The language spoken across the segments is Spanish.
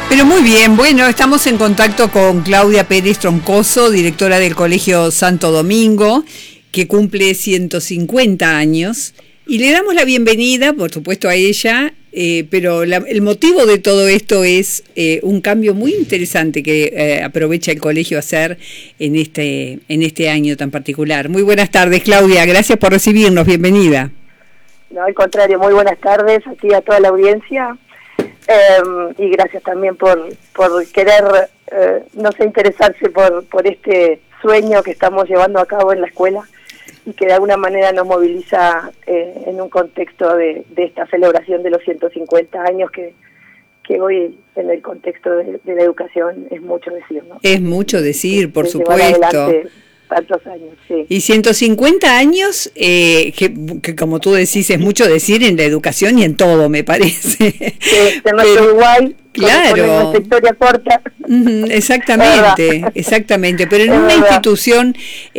Pero muy bien, bueno, estamos en contacto con Claudia Pérez Troncoso, directora del Colegio Santo Domingo, que cumple 150 años, y le damos la bienvenida, por supuesto, a ella, pero el motivo de todo esto es un cambio muy interesante que aprovecha el colegio a hacer en este año tan particular. Muy buenas tardes, Claudia, gracias por recibirnos, bienvenida. No, al contrario, muy buenas tardes aquí a toda la audiencia. Y gracias también por querer, interesarse por este sueño que estamos llevando a cabo en la escuela y que de alguna manera nos moviliza en un contexto de esta celebración de los 150 años que hoy en el contexto de la educación es mucho decir, ¿no? Es mucho decir, por supuesto. Adelante tantos años, sí. Y 150 años, que como tú decís, es mucho decir en la educación y en todo, me parece. Sí, de nuestro Uruguay, claro. Nuestra historia corta. Exactamente, pero en una institución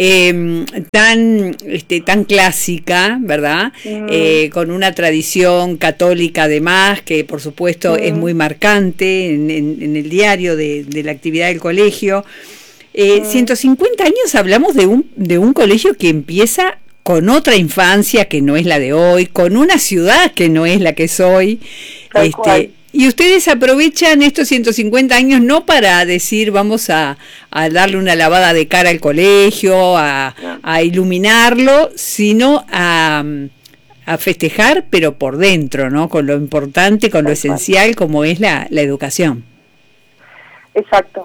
tan clásica, ¿verdad? Con una tradición católica además, que por supuesto es muy marcante en el diario de la actividad del colegio. 150 años hablamos de un colegio que empieza con otra infancia que no es la de hoy, con una ciudad que no es la que es hoy. Y ustedes aprovechan estos 150 años no para decir vamos a darle una lavada de cara al colegio, a iluminarlo, sino a festejar, pero por dentro, ¿no? Con lo importante, con lo esencial como es la educación. Exacto.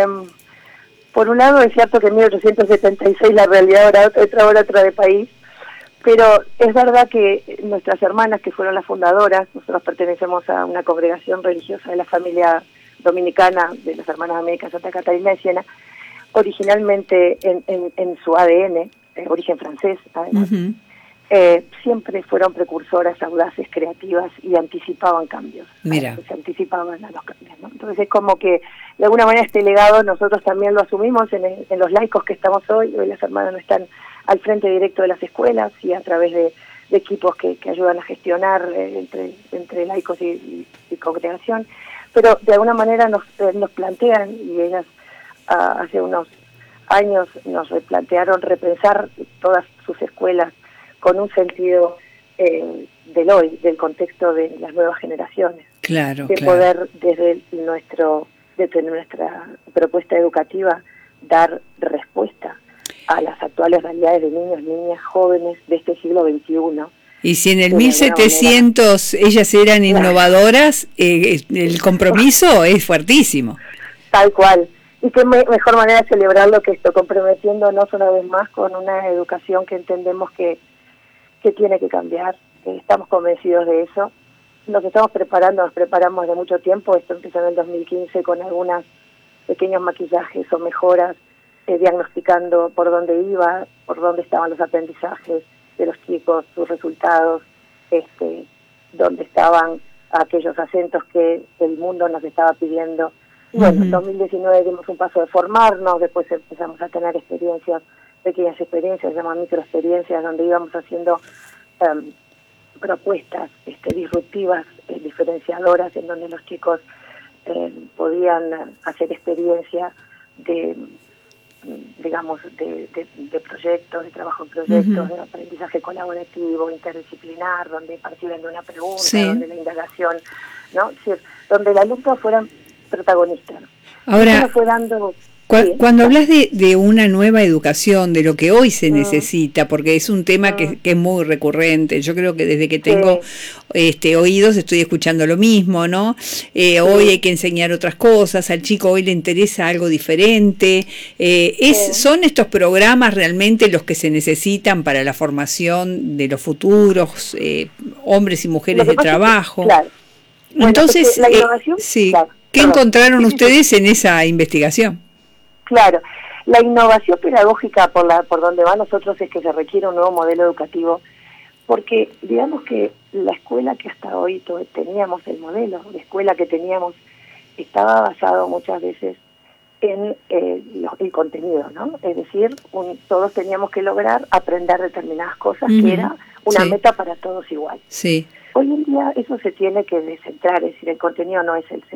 Por un lado es cierto que en 1876 la realidad era otra de país, pero es verdad que nuestras hermanas, que fueron las fundadoras, nosotros pertenecemos a una congregación religiosa de la familia dominicana de las Hermanas Dominicas Santa Catalina de Siena, originalmente en su ADN, origen francés además, siempre fueron precursoras, audaces, creativas y anticipaban cambios. Mira. Se anticipaban a los cambios, ¿no? Entonces es como que de alguna manera este legado nosotros también lo asumimos en los laicos que estamos hoy. Hoy las hermanas no están al frente directo de las escuelas y a través de equipos que ayudan a gestionar entre laicos y congregación, pero de alguna manera nos plantean, y ellas hace unos años nos plantearon repensar todas sus escuelas con un sentido del hoy, del contexto de las nuevas generaciones. Claro, poder desde nuestra propuesta educativa dar respuesta a las actuales realidades de niños, niñas, jóvenes de este siglo XXI. Y si en el 1700 ellas eran innovadoras, el compromiso es fuertísimo. Tal cual. Y qué mejor manera de celebrarlo que esto, comprometiéndonos una vez más con una educación que entendemos que tiene que cambiar. Estamos convencidos de eso. Nos preparamos de mucho tiempo. Esto empezó en el 2015 con algunos pequeños maquillajes o mejoras, diagnosticando por dónde iba, por dónde estaban los aprendizajes de los chicos, sus resultados, dónde estaban aquellos acentos que el mundo nos estaba pidiendo. Y bueno, en 2019 dimos un paso de formarnos, después empezamos a tener pequeñas experiencias, se llaman microexperiencias, donde íbamos haciendo propuestas disruptivas, diferenciadoras, en donde los chicos podían hacer experiencia de proyectos, de trabajo en proyectos, de aprendizaje colaborativo, interdisciplinar, donde partían de una pregunta, donde la indagación, ¿no? Es decir, donde el alumno fuera protagonista. Ahora, fue dando... Cuando hablas de una nueva educación, de lo que hoy se necesita, porque es un tema que es muy recurrente, yo creo que desde que tengo oídos estoy escuchando lo mismo, ¿no? Hoy hay que enseñar otras cosas, al chico hoy le interesa algo diferente. ¿Son estos programas realmente los que se necesitan para la formación de los futuros hombres y mujeres de trabajo? Claro. Bueno, entonces, la innovación, ¿qué encontraron ustedes en esa investigación? Claro, la innovación pedagógica por donde va nosotros es que se requiere un nuevo modelo educativo, porque digamos que la escuela que hasta hoy teníamos, el modelo de escuela que teníamos, estaba basado muchas veces en el contenido, ¿no? Es decir, todos teníamos que lograr aprender determinadas cosas, que era una meta para todos igual. Sí. Hoy en día eso se tiene que descentrar, es decir, el contenido no es el centro.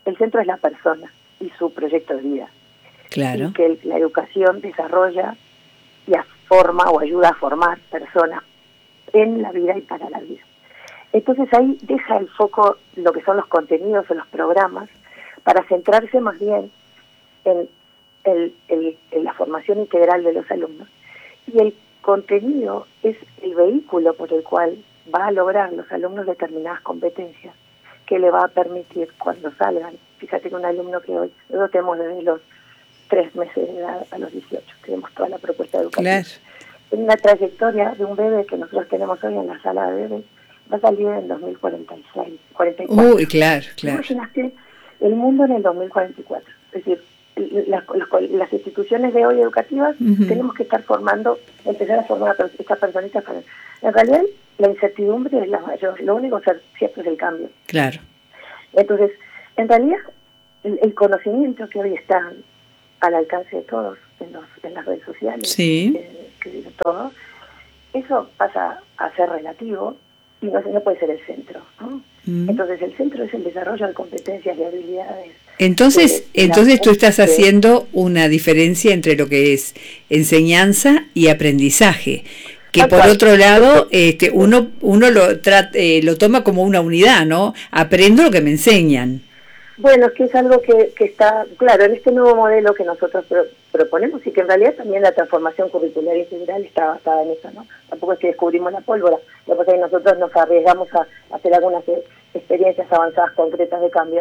el centro es la persona y su proyecto de vida. Claro. Y que la educación desarrolla y forma o ayuda a formar personas en la vida y para la vida. Entonces ahí deja el foco lo que son los contenidos o los programas para centrarse más bien en la formación integral de los alumnos. Y el contenido es el vehículo por el cual va a lograr los alumnos determinadas competencias que le va a permitir cuando salgan. Fíjate que un alumno que hoy, nosotros tenemos desde los 3 meses de edad a los 18, tenemos toda la propuesta educativa. Claro. En la trayectoria de un bebé que nosotros tenemos hoy en la sala de bebés, va a salir en 2046, 44. Uy, claro. Imaginaste el mundo en el 2044. Es decir, las instituciones de hoy educativas tenemos que estar formando, empezar a formar a estas personitas. En realidad, la incertidumbre es la mayor. Lo único cierto es el cambio. Claro. Entonces, en realidad, el conocimiento que hoy está al alcance de todos en las redes sociales, sí. Que todo, eso pasa a ser relativo y no puede ser el centro, ¿no? Entonces el centro es el desarrollo de competencias y habilidades. Entonces tú estás haciendo una diferencia entre lo que es enseñanza y aprendizaje, que por otro lado uno lo toma como una unidad, ¿no? Aprendo lo que me enseñan. Bueno, es que es algo que está, claro, en este nuevo modelo que nosotros proponemos y que en realidad también la transformación curricular integral está basada en eso, ¿no? Tampoco es que descubrimos la pólvora, lo que pasa es que nosotros nos arriesgamos a hacer algunas experiencias avanzadas concretas de cambio.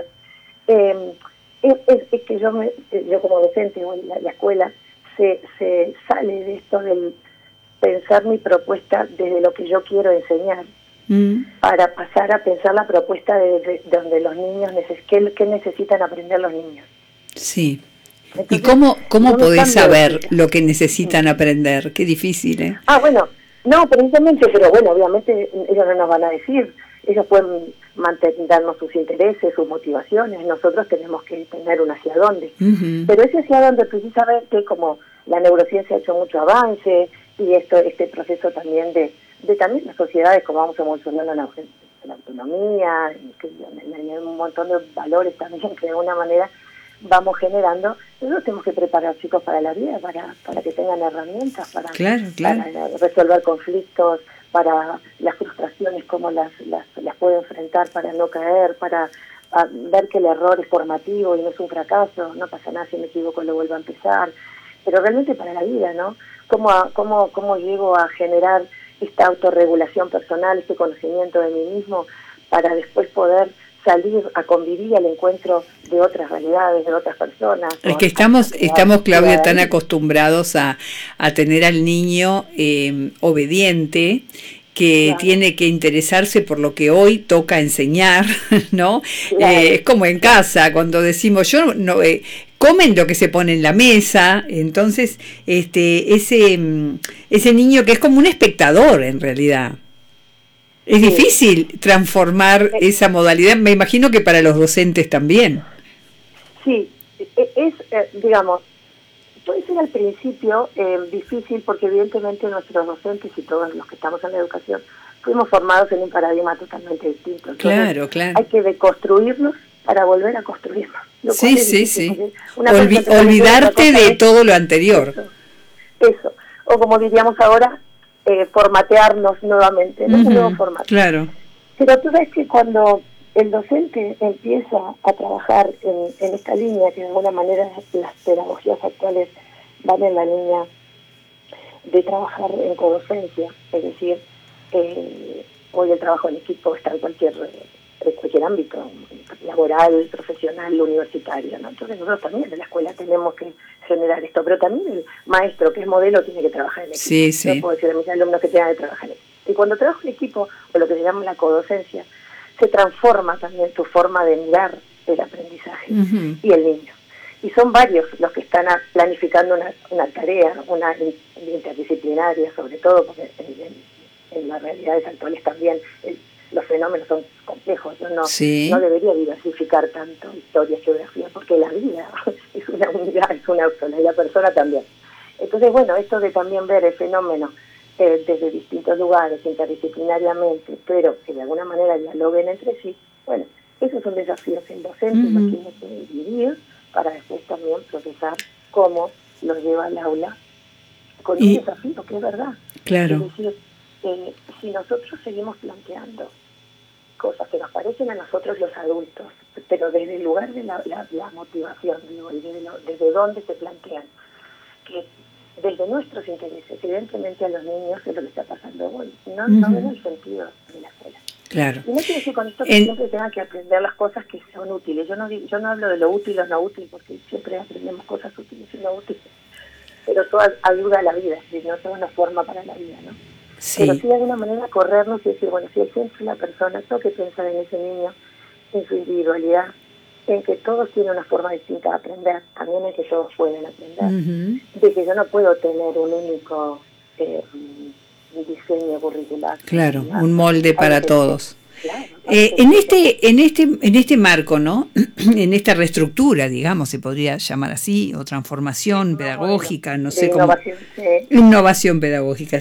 Es que yo como docente o en la escuela se sale de esto del pensar mi propuesta desde lo que yo quiero enseñar, para pasar a pensar la propuesta de donde los niños ¿qué necesitan aprender los niños? Sí. Entonces, ¿y cómo podés saber lo que necesitan aprender? Qué difícil, ¿eh? Bueno, no, precisamente, pero bueno, obviamente ellos no nos van a decir, ellos pueden mantenernos sus intereses, sus motivaciones, nosotros tenemos que tener un hacia dónde. Pero ese hacia dónde precisamente, como la neurociencia ha hecho mucho avance, y este proceso también de también las sociedades, como vamos evolucionando en la autonomía, en un montón de valores también que de alguna manera vamos generando, nosotros tenemos que preparar chicos para la vida, para que tengan herramientas, para resolver conflictos, para las frustraciones, cómo las puede enfrentar para no caer, para ver que el error es formativo y no es un fracaso, no pasa nada si me equivoco, lo vuelvo a empezar, pero realmente para la vida, ¿no? ¿Cómo llego a generar esta autorregulación personal, este conocimiento de mí mismo, para después poder salir a convivir al encuentro de otras realidades, de otras personas? Es que estamos Claudia, tan acostumbrados a tener al niño obediente, que tiene que interesarse por lo que hoy toca enseñar, ¿no? Es como en casa, cuando decimos comen lo que se pone en la mesa, entonces ese niño que es como un espectador en realidad. Es difícil transformar esa modalidad, me imagino que para los docentes también. Sí, digamos, puede ser al principio difícil porque evidentemente nuestros docentes y todos los que estamos en la educación fuimos formados en un paradigma totalmente distinto. Entonces, claro. Hay que deconstruirnos para volver a construirnos. Sí. Olvidarte de todo lo anterior. Eso. O como diríamos ahora, formatearnos nuevamente, ¿no? Un nuevo formato. Claro. Pero tú ves que cuando el docente empieza a trabajar en esta línea, que de alguna manera las pedagogías actuales van en la línea de trabajar en codocencia, es decir, hoy el trabajo en equipo está en cualquier ámbito, laboral, profesional, universitario, ¿no? Entonces nosotros también en la escuela tenemos que generar esto, pero también el maestro, que es modelo, tiene que trabajar en equipo. Sí. No puedo decir a mis alumnos que tengan que trabajar en equipo. Y cuando trabajo en equipo, o lo que se llama la codocencia, se transforma también tu forma de mirar el aprendizaje y el niño. Y son varios los que están planificando una tarea, una interdisciplinaria, sobre todo, porque en las realidades actuales también los fenómenos son complejos. No debería diversificar tanto historia, geografía, porque la vida es una unidad, es una sola, y la persona también. Entonces, bueno, esto de también ver el fenómeno desde distintos lugares, interdisciplinariamente, pero que de alguna manera dialoguen entre sí, bueno, Esos son desafíos que el docente los tiene que vivir para después también procesar cómo los lleva al aula con un desafío que es verdad. Claro. Es decir, si nosotros seguimos planteando cosas que nos parecen a nosotros los adultos, pero desde el lugar de la motivación, digo, y desde dónde se plantean, que desde nuestros intereses, evidentemente a los niños es lo que está pasando hoy, no ven el sentido de la escuela. Claro. Y no quiere decir con esto que siempre tengan que aprender las cosas que son útiles. Yo no hablo de lo útil o no útil, porque siempre aprendemos cosas útiles y no útiles. Pero todo ayuda a la vida, es decir, no es una forma para la vida, ¿no? Sí. Pero sí de alguna manera corrernos y decir, bueno, si el centro es la persona, tengo que pensar en ese niño, en su individualidad, en que todos tienen una forma distinta de aprender, también en que todos pueden aprender, de que yo no puedo tener un único diseño curricular. Claro, un molde para todos. Claro, en este marco, ¿no? En esta reestructura, digamos, se podría llamar así, o transformación pedagógica, no sé cómo. Innovación, sí. Innovación pedagógica.